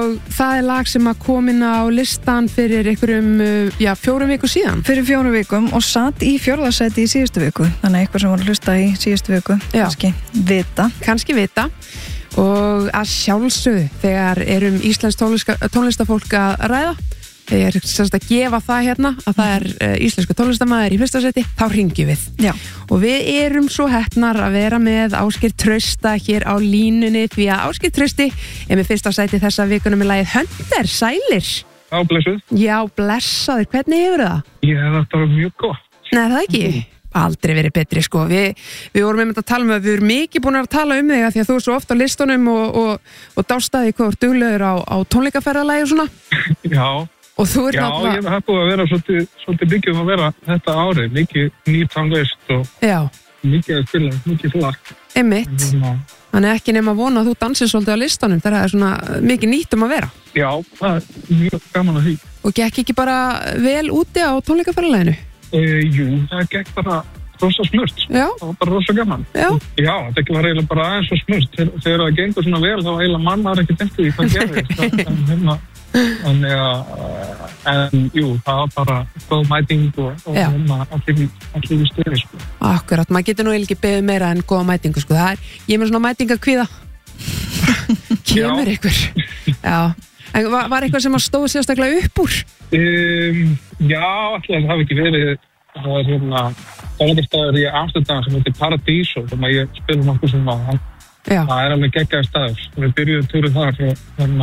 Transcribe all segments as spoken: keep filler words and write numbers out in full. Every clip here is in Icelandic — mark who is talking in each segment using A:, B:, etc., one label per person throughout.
A: og það er lag sem að komin á listan fyrir einhverjum, já, fjórum viku síðan.
B: Fyrir fjórum vikum og satt í fjórða sæti í síðustu viku. Þannig að eitthvað sem var að hlusta í síðustu viku,
A: Já.
B: kannski vita.
A: Kannski vita. Og að sjálfsögðu þegar erum íslensk tónlistafólk að ræða, þegar er semst að gefa það hérna að það er uh, íslensku tónlistarmaður í fyrsta seti, þá hringjum við.
B: Já.
A: Og við erum svo heppnar að vera með Ásgeir Trausta hér á línunni, því að Ásgeir Trausti er með fyrsta sæti þessa vikuna með lagið Hunter, sælir.
C: Já, blessuð.
A: Já, blessaður, hvernig hefur það?
C: Ég hef þetta var mjög gott.
A: Nei, það ekki. Aldrei verið betri, sko. Vi, við vorum einmitt að tala um að við erum mikið búin að tala um þig að því að þú er svo oft á listunum og, og, og dástaði hvað er duglegur á, á tónleikaferðalagi og svona.
C: Já.
A: Og þú er
C: Já,
A: náttúrulega...
C: ég hef búið að vera svolítið, svolítið mikið um að vera þetta árið, mikið nýtt tónlist og
A: Já.
C: mikið að spila, mikið flakk.
A: Einmitt. Þannig ekki nema að vona að þú dansir svolítið á listanum þegar það er svona mikið nýtt um að vera.
C: Já, það er mjög gaman að því.
A: Og gekk ekki bara vel úti á tónleikaferðalaginu?
C: E, jú, það gekk bara rosa smurt.
A: Já.
C: Það var bara rosa gaman.
A: Já.
C: Já, það var eiginlega bara aðeins og smurt. Þegar, þegar það gengur svona vel þá eiginlega mann var ekki eftir því hvað gerðist. En hérna... Þannig að, en jú, það var bara góð mæting og, og hérna allir, allir í stöði, sko.
A: Akkurat, maður getur nú ekki beðið meira en góða mætingu, sko. Það er, ég er með svona mætingakvíða. Kemur ykkur. Já. En var, var eitthvað sem að stóð sérstaklega upp úr?
C: Um, já, alltaf það hafi ekki verið, það er hérna, tónleikastæður í Amsterdam sem heitir Paradiso, sem að ég spila nokkuð sem að hann.
A: Já.
C: Það er alveg geggjaður staður. Við byrjuðum túrið þar og þannig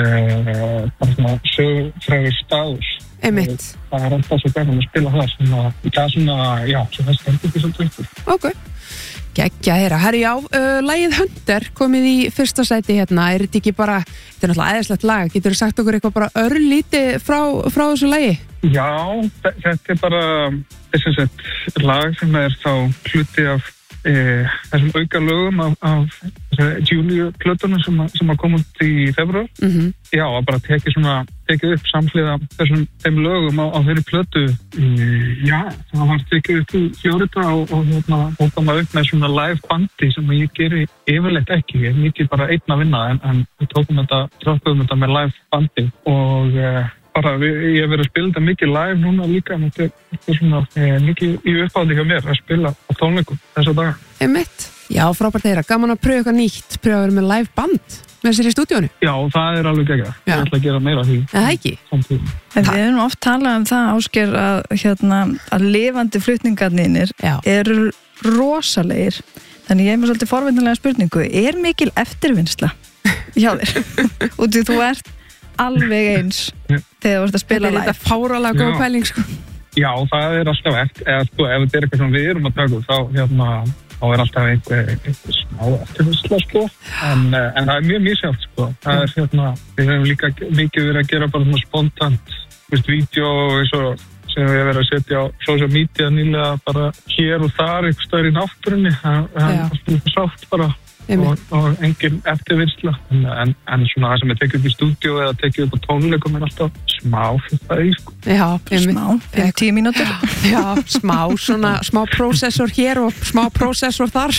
C: að bara svona sögufrægur staður.
A: Einmitt.
C: Það er alltaf svo gaman að spila þar sem að það er svona, já, sem það stendur ekki svolítið ykkur.
A: Ok. Geggja þeirra. Herri, já, uh, lagið Hunter komið í fyrsta sæti hérna. Er þetta ekki bara, þetta er náttúrulega æðislegt lag. Getur þú sagt okkur eitthvað bara örlítið frá, frá þessu lagi? Já,
C: þetta er bara, þess að lag sem er þá hluti af E, þessum auka lögum af, af Júlíu-plötunum sem, sem að koma út í februar.
A: Mm-hmm.
C: Já, að bara tekið svona, tekið upp samhliða þessum þeim lögum á, á þeirri plötu. E, já, það var tekið upp í Flórida og, og hérna hópa maður upp með svona live bandi sem ég geri yfirleitt ekki. Ég er mikið bara einn að vinna en, en við tókum þetta, trókum þetta með live bandi og e, bara, við, ég hef verið að spila þetta mikið live núna líka, en þetta er svona eh, mikið í uppáhaldi hjá mér að spila á tónleikum þessa daga.
A: Einmitt. Já, frábært þeirra. Gaman að pröfa eitthvað nýtt, pröfa að vera með live band með sér í stúdíónu.
C: Já, það er alveg geggjað. Ég ætla að gera meira af því.
A: Það ekki.
C: Samtíð.
B: En við erum oft talað um það, Ásgeir, að, hérna, að lifandi flutningarnir eru rosalegir. Þannig ég er með svolítið forvitnilega spurningu. Er mikil eftirvinnsla hjá þér? Og því þú ert alveg eins þegar þú ert að spila live.
A: Þetta er fáralega góð pæling, sko.
C: Já, það er alltaf eftir, eða sko, ef þetta er eitthvað sem við erum að taka, þá, hérna, þá er alltaf einhver, einhver smá eftirvinnsla, sko. En, en það er mjög misjálft, sko. Það er, hérna, við hefum líka mikið verið að gera bara svona spontant, veist, vídeo eins og sem við hefum verið að setja á social media nýlega bara hér og þar, einhver stöður í náttúrunni. Það er alltaf sátt bara. Og, og engin eftirvinnsla en, en, en svona það sem er tekið upp í stúdíu eða tekið upp á tónleikum er alltaf smá fyrir það í sko.
A: Já,
B: smá, fyrir tíu mínútur.
A: Já, smá svona, smá prósessor hér og smá prósessor þar.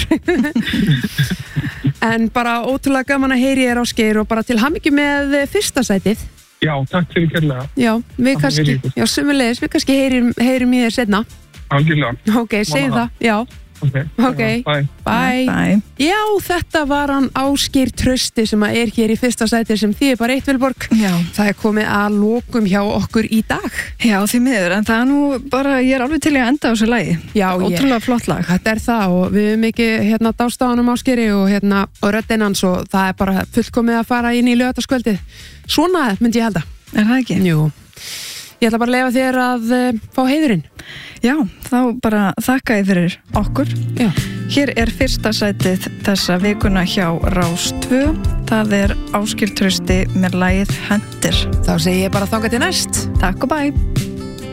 A: En bara ótrúlega gaman að heyri þér, Ásgeir, og bara til hamingju með fyrsta sætið.
C: Já, takk fyrir kærlega.
A: Já, við takk kannski, já, sömulegis, við kannski heyrim, heyrim í þér seinna.
C: Algjörlega.
A: Ok, segjum það, já.
C: Okay.
A: Okay.
C: Bye.
A: Bye.
B: Bye.
A: Já, þetta var hann Ásgeir Trausti sem er hér í fyrsta sæti sem þið er bara eitt Vilborg.
B: Já.
A: Það er komið að lokum hjá okkur í dag.
B: Já, því miður, en það er nú bara, ég er alveg til í að enda á þessu lagi.
A: Já,
B: ótrúlega
A: ég,
B: flott lag.
A: Þetta er það og við erum ekki hérna dást á hann um Ásgeiri og hérna og röddinn hans og það er bara fullkomið að fara inn í laugardagskvöldið. Svona myndi ég halda.
B: Er það ekki?
A: Jú. Ég ætla bara að leyfa þér að uh, fá heiðurinn.
B: Já, þá bara þakka ég fyrir okkur.
A: Já.
B: Hér er fyrsta sætið þessa vikuna hjá Rás tvö. Það er Ásgeir Trausti með lagið Hunter.
A: Þá segi ég bara þangað til næst.
B: Takk og bye.